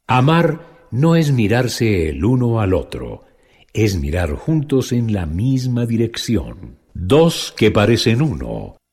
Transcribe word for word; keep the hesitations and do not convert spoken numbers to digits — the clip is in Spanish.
Amar no es mirarse el uno al otro, es mirar juntos en la misma dirección. Dos que parecen uno,